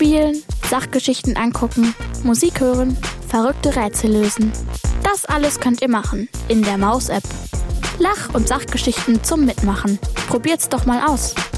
Spielen, Sachgeschichten angucken, Musik hören, verrückte Rätsel lösen. Das alles könnt ihr machen in der Maus-App. Lach- und Sachgeschichten zum Mitmachen. Probiert's doch mal aus.